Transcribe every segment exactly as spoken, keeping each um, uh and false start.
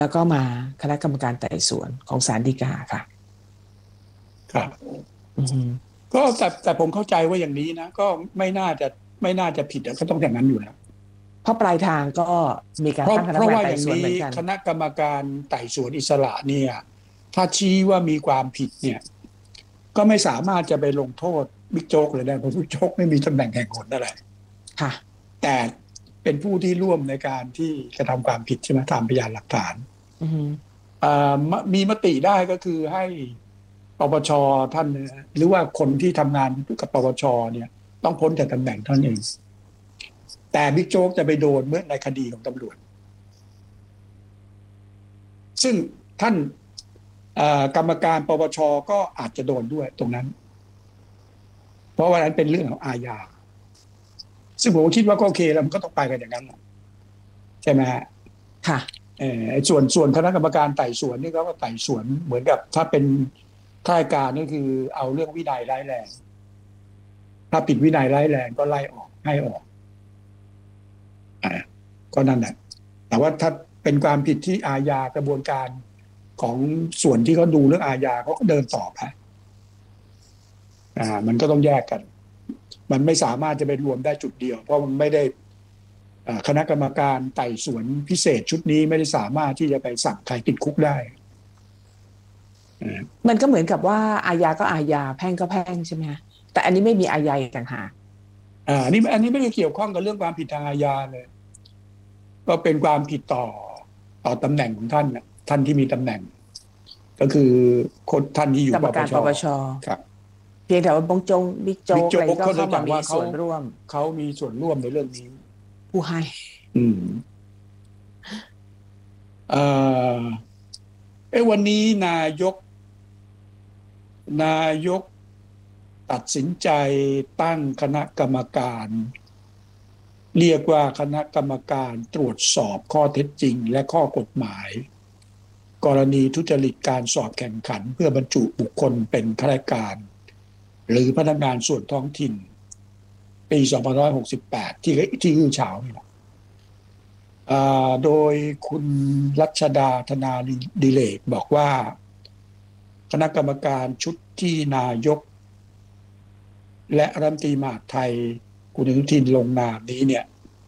แล้วก็มาคณะกรรมการไต่สวนของศาลฎีกาค่ะครับอือฮึก็แต่แต่ผมเข้าใจว่าอย่างนี้นะก็ไม่น่าจะไม่น่าจะผิดอะก็ต้องอย่างนั้นอยู่แล้วเพราะปลายทางก็มีกาเพราะรตั้งคณะเพราะกรรมการไต่ว่าอย่างนี้สวนเหมือนกันคณะกรรมการไต่สวนอิสระเนี่ยถ้าชี้ว่ามีความผิดเนี่ยก็ไม่สามารถจะไปลงโทษบิ๊กโจ๊กเลยได้เพราะบิ๊กโจ๊กไม่มีตำแหน่งแห่งหนอะไรค่ะแต่เป็นผู้ที่ร่วมในการที่กระทำความผิดใช่ไหมตามพยานหลักฐานอือฮึอ่ามมีมติได้ก็คือให้ปปชท่านเนี่ยหรือว่าคนที่ทำงานกับปปชเนี่ยต้องพ้นจากตำแหน่งท่านเองแต่บิ๊กโจ๊กจะไปโดนเมื่อในคดีของตำรวจซึ่งท่านเอ่อกรรมการปปชก็อาจจะโดนด้วยตรงนั้นเพราะว่านั้นเป็นเรื่องของอาญาซึ่งผมคิดว่าก็โอเคแล้วมันก็ต้องไปกันอย่างนั้นใช่ไหมฮะค่ะเออไอ้ส่วนส่วนคณะกรรมการไต่สวนนี่เขาก็ไต่สวนเหมือนกับถ้าเป็นข้าราชการก็คือเอาเรื่องวินัยร้ายแรงถ้าผิดวินัยร้ายแรงก็ไล่ออกให้ออกอ่าก็นั่นแหละแต่ว่าถ้าเป็นความผิดที่อาญากระบวนการของส่วนที่เขาดูเรื่องอาญาเขาก็เดินต่อไปอ่ามันก็ต้องแยกกันมันไม่สามารถจะไปรวมได้จุดเดียวเพราะมันไม่ได้อ่าคณะกรรมการไต่สวนพิเศษชุดนี้ไม่ได้สามารถที่จะไปสั่งใครติดคุกได้อ่ามันก็เหมือนกับว่าอาญาก็อาญาแพ่งก็แพ่งใช่ไหมคะแต่อันนี้ไม่มีอาญาอีกต่างหากอ่าอันนี้อันนี้ไม่ได้เกี่ยวข้องกับเรื่องความผิดทางอาญาเลยก็เป็นความผิดต่อต่อตำแหน่งของท่านนะท่านที่มีตำแหน่งก็คือคนท่านที่อยู่กรรมการปปชปปชครับเพียงแต่ว่าบงจงบิ๊กโจ๊บิ๊กโจ๊กอะไรก็กเขาเนื่องเข้ามามีจากว่าเขาส่วนร่วมเขามีส่วนร่วมในเรื่องนี้ผู้ให้อืมเอ่อเอ้วันนี้นายกนายกตัดสินใจตั้งคณะกรรมการเรียกว่าคณะกรรมการตรวจสอบข้อเท็จจริงและข้อกฎหมายกรณีทุจริตการสอบแข่งขันเพื่อบรรจุบุคคลเป็นข้าราชการหรือพนักงานส่วนท้องถิ่นปีสองพันห้าร้อยหกสิบแปดที่ที่อื้อฉาวนี่แหละอ่าโดยคุณรัชดาธนาดิเรกบอกว่าคณะกรรมการชุดที่นายกและรัฐมนตรีมหาดไทยคุณอนุทินลงนามนี้เนี่ย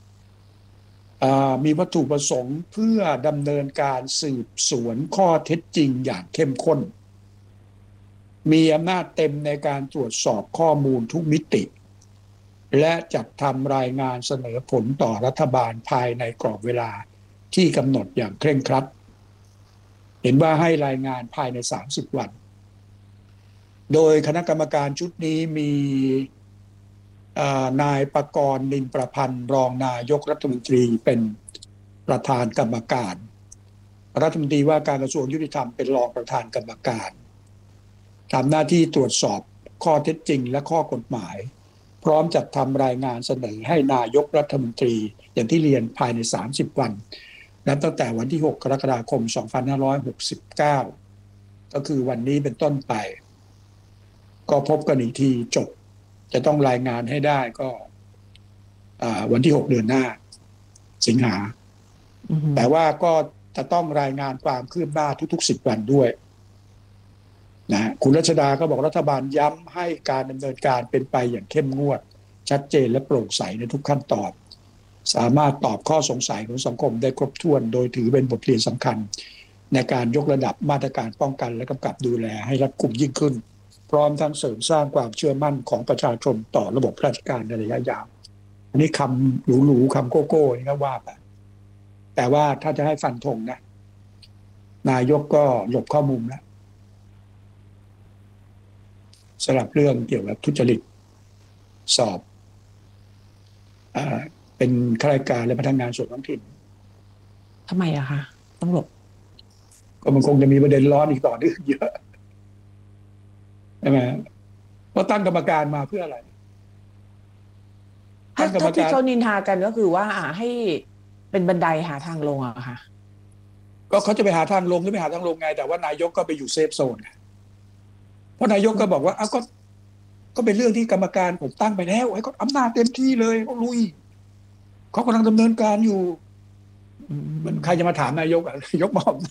มีวัตถุประสงค์เพื่อดำเนินการสืบสวนข้อเท็จจริงอย่างเข้มข้นมีอำนาจเต็มในการตรวจสอบข้อมูลทุกมิติและจัดทำรายงานเสนอผลต่อรัฐบาลภายในกรอบเวลาที่กำหนดอย่างเคร่งครัดเห็นว่าให้รายงานภายในสามสิบวันโดยคณะกรรมการชุดนี้มีนายปกรณ์นินประพันธ์รองนายกรัฐมนตรีเป็นประธานกรรมการรัฐมนตรีว่าการกระทรวงยุติธรรมเป็นรองประธานกรรมการทำหน้าที่ตรวจสอบข้อเท็จจริงและข้อกฎหมายพร้อมจัดทำรายงานเสนอให้นายกรัฐมนตรีอย่างที่เรียนภายในสามสิบวันนับตั้งแต่วันที่หกกรกฎาคมสองพันห้าร้อยหกสิบเก้าก็คือวันนี้เป็นต้นไปก็พบกันอีกทีจบจะต้องรายงานให้ได้ก็วันที่หกเดือนหน้าสิงหาแต่ว่าก็จะต้องรายงานความคืบหน้าทุกๆสิบวันด้วยนะคุณรัชดาก็บอกรัฐบาลย้ำให้การดำเนินการเป็นไปอย่างเข้มงวดชัดเจนและโปร่งใสในทุกขั้นตอนสามารถตอบข้อสงสัยของสังคมได้ครบถ้วนโดยถือเป็นบทเรียนสำคัญในการยกระดับมาตรการป้องกันและกำกับดูแลให้รัดกุมยิ่งขึ้นพร้อมทั้งเสริมสร้างความเชื่อมั่นของประชาชนต่อระบบราชการในระยะยาวอันนี้คำหรูๆคำโก้โก้นี่ก็ว่าไปแต่ว่าถ้าจะให้ฟันธงนะนายกก็หลบข้อมูลแล้วสำหรับเรื่องเกี่ยวกับทุจริตสอบอ่าเป็นข้าราชการและพนักงานส่วนท้องถิ่นทำไมอะคะต้องหลบก็มันคงจะมีประเด็นร้อนอีกต่อเนื่องเยอะใช่ไหมเพราะตั้งกรรมการมาเพื่ออะไรถ้าถ้าที่เขานินทากันก็คือว่าให้เป็นบันไดหาทางลงอะค่ะก็เขาจะไปหาทางลงหรือไม่หาทางลงไงแต่ว่านายกก็ไปอยู่เซฟโซนเพราะนายกก็บอกว่าอ้าวก็ก็เป็นเรื่องที่กรรมการผมตั้งไปแล้วให้เขาอำนาจเต็มที่เลยเขาลุยเขากำลังดำเนินการอยู่มันใครจะมาถามนายกอ่ะนายกมอบ